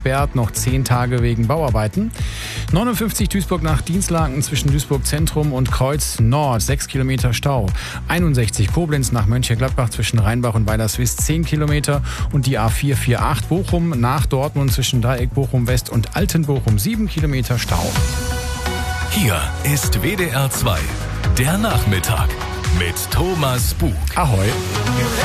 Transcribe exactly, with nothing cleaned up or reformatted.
Bert noch zehn Tage wegen Bauarbeiten. neunundfünfzig Duisburg nach Dinslaken zwischen Duisburg Zentrum und Kreuz Nord, sechs Kilometer Stau. einundsechzig Koblenz nach Mönchengladbach zwischen Rheinbach und Weilerswist, zehn Kilometer. Und die A vier achtzig Bochum nach Dortmund zwischen Dreieck Bochum West und Altenbochum, sieben Kilometer Stau. Hier ist W D R zwei, der Nachmittag mit Thomas Bug. Ahoi.